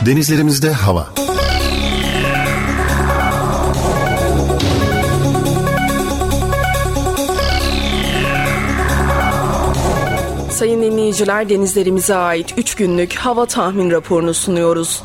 Denizlerimizde hava. Sayın dinleyiciler, denizlerimize ait 3 günlük hava tahmin raporunu sunuyoruz.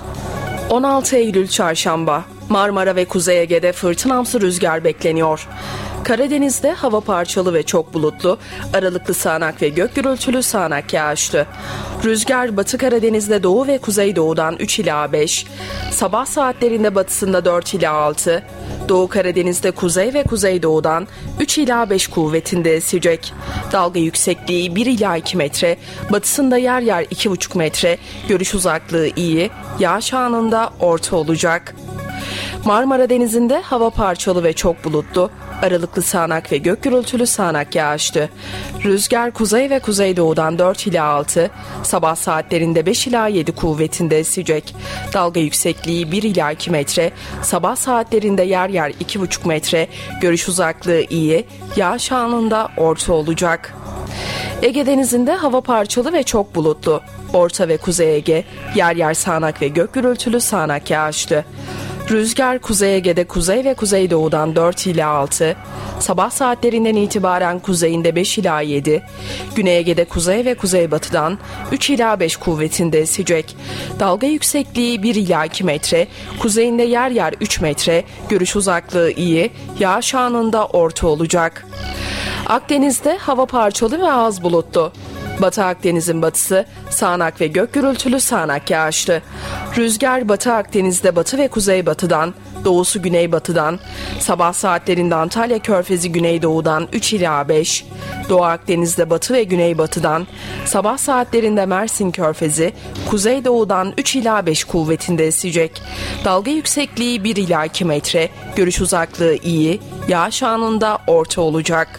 16 Eylül Çarşamba, Marmara ve Kuzey Ege'de fırtınamsı rüzgar bekleniyor. Karadeniz'de hava parçalı ve çok bulutlu, aralıklı sağanak ve gök gürültülü sağanak yağışlı. Rüzgar Batı Karadeniz'de doğu ve kuzeydoğudan 3 ila 5, sabah saatlerinde batısında 4 ila 6, Doğu Karadeniz'de kuzey ve kuzeydoğudan 3 ila 5 kuvvetinde esecek. Dalga yüksekliği 1 ila 2 metre, batısında yer yer 2,5 metre, görüş uzaklığı iyi, yağış anında orta olacak. Marmara Denizi'nde hava parçalı ve çok bulutlu, aralıklı sağanak ve gök gürültülü sağanak yağışlı. Rüzgar kuzey ve kuzeydoğudan 4 ila 6, sabah saatlerinde 5 ila 7 kuvvetinde esecek. Dalga yüksekliği 1 ila 2 metre, sabah saatlerinde yer yer 2,5 metre, görüş uzaklığı iyi, yağış anında orta olacak. Ege Denizi'nde hava parçalı ve çok bulutlu. Orta ve Kuzey Ege, yer yer sağanak ve gök gürültülü sağanak yağışlı. Rüzgar Kuzey Ege'de kuzey ve kuzeydoğudan 4 ila 6, sabah saatlerinden itibaren kuzeyinde 5 ila 7, Güney Ege'de kuzey ve kuzeybatıdan 3 ila 5 kuvvetinde esecek. Dalga yüksekliği 1 ila 2 metre, kuzeyinde yer yer 3 metre, görüş uzaklığı iyi, yağış anında orta olacak. Akdeniz'de hava parçalı ve az bulutlu. Batı Akdeniz'in batısı sağanak ve gök gürültülü sağanak yağışlı. Rüzgar Batı Akdeniz'de batı ve kuzeybatıdan, doğusu güneybatıdan, sabah saatlerinde Antalya Körfezi güneydoğudan 3 ila 5, Doğu Akdeniz'de batı ve güneybatıdan, sabah saatlerinde Mersin Körfezi kuzeydoğudan 3 ila 5 kuvvetinde esecek. Dalga yüksekliği 1 ila 2 metre, görüş uzaklığı iyi, yağış anında orta olacak.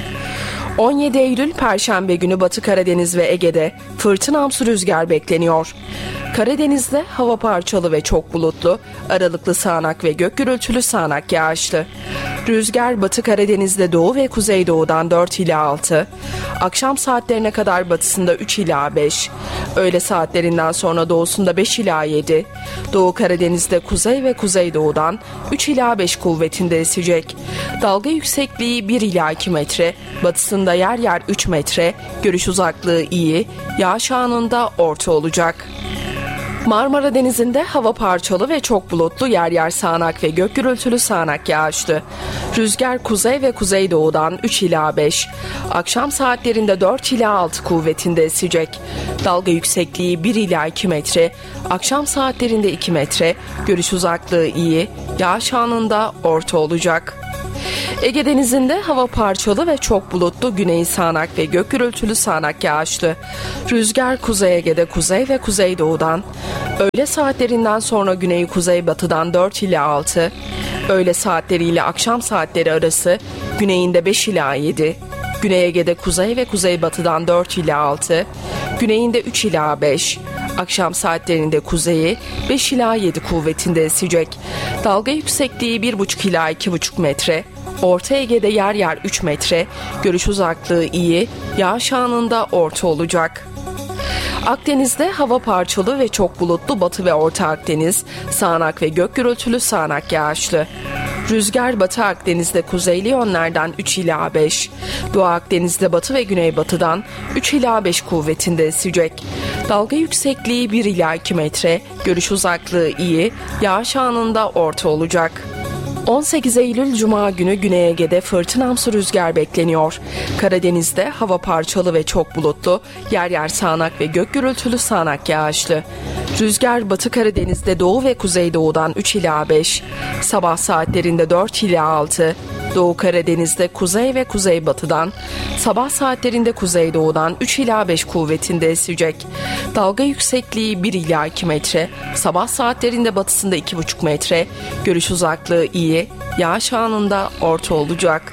17 Eylül Perşembe günü Batı Karadeniz ve Ege'de fırtınamsı rüzgar bekleniyor. Karadeniz'de hava parçalı ve çok bulutlu, aralıklı sağanak ve gök gürültülü sağanak yağışlı. Rüzgar Batı Karadeniz'de doğu ve kuzeydoğudan 4 ila 6, akşam saatlerine kadar batısında 3 ila 5, öğle saatlerinden sonra doğusunda 5 ila 7, Doğu Karadeniz'de kuzey ve kuzeydoğudan 3 ila 5 kuvvetinde esecek. Dalga yüksekliği 1 ila 2 metre, batısında yer yer 3 metre, görüş uzaklığı iyi, yağış anında orta olacak. Marmara Denizi'nde hava parçalı ve çok bulutlu, yer yer sağanak ve gök gürültülü sağanak yağışlı. Rüzgar kuzey ve kuzeydoğudan 3 ila 5, akşam saatlerinde 4 ila 6 kuvvetinde esecek. Dalga yüksekliği 1 ila 2 metre, akşam saatlerinde 2 metre, görüş uzaklığı iyi, yağış anında orta olacak. Ege Denizi'nde hava parçalı ve çok bulutlu, güney sağanak ve gök gürültülü sağanak yağışlı. Rüzgar Kuzey Ege'de kuzey ve kuzeydoğudan, öğle saatlerinden sonra güney kuzeybatıdan 4 ila 6, öğle saatleriyle akşam saatleri arası güneyinde 5 ila 7, Güney Ege'de kuzey ve kuzeybatıdan 4 ila 6, güneyinde 3 ila 5, akşam saatlerinde kuzeyi 5 ila 7 kuvvetinde esecek. Dalga yüksekliği 1,5 ila 2,5 metre, Orta Ege'de yer yer 3 metre, görüş uzaklığı iyi, yağış anında orta olacak. Akdeniz'de hava parçalı ve çok bulutlu, Batı ve Orta Akdeniz, sağanak ve gök gürültülü sağanak yağışlı. Rüzgar Batı Akdeniz'de kuzeyli yönlerden 3 ila 5, Doğu Akdeniz'de batı ve güneybatıdan 3 ila 5 kuvvetinde esecek. Dalga yüksekliği 1 ila 2 metre, görüş uzaklığı iyi, yağış anında orta olacak. 18 Eylül Cuma günü Güney Ege'de fırtınamsı rüzgar bekleniyor. Karadeniz'de hava parçalı ve çok bulutlu, yer yer sağanak ve gök gürültülü sağanak yağışlı. Rüzgar Batı Karadeniz'de doğu ve kuzeydoğudan 3 ila 5, sabah saatlerinde 4 ila 6, Doğu Karadeniz'de kuzey ve kuzeybatıdan, sabah saatlerinde kuzeydoğudan 3 ila 5 kuvvetinde esecek. Dalga yüksekliği 1 ila 2 metre, sabah saatlerinde batısında 2,5 metre, görüş uzaklığı iyi, yağış anında orta olacak.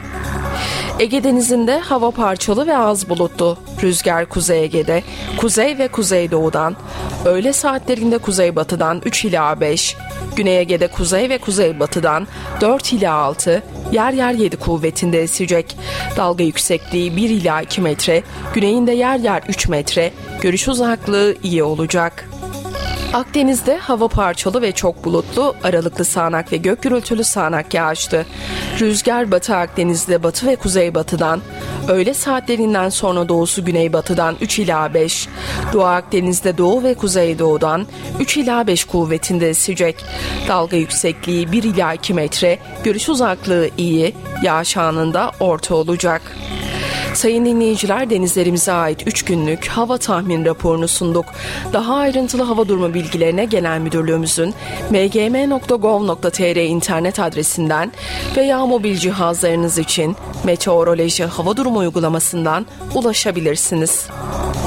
Ege Denizi'nde hava parçalı ve az bulutlu. Rüzgar Kuzey Ege'de kuzey ve kuzeydoğudan, öğle saatlerinde kuzeybatıdan 3 ila 5, Güney Ege'de kuzey ve kuzeybatıdan 4 ila 6, yer yer 7 kuvvetinde esecek. Dalga yüksekliği 1 ila 2 metre, güneyinde yer yer 3 metre, görüş uzaklığı iyi olacak. Akdeniz'de hava parçalı ve çok bulutlu, aralıklı sağanak ve gök gürültülü sağanak yağışlı. Rüzgar Batı Akdeniz'de batı ve kuzeybatıdan, öğle saatlerinden sonra doğusu güneybatıdan 3 ila 5, Doğu Akdeniz'de doğu ve kuzeydoğudan 3 ila 5 kuvvetinde esecek. Dalga yüksekliği 1 ila 2 metre, görüş uzaklığı iyi, yağış anında orta olacak. Sayın dinleyiciler, denizlerimize ait 3 günlük hava tahmin raporunu sunduk. Daha ayrıntılı hava durumu bilgilerine Genel Müdürlüğümüzün mgm.gov.tr internet adresinden veya mobil cihazlarınız için Meteoroloji Hava Durumu uygulamasından ulaşabilirsiniz.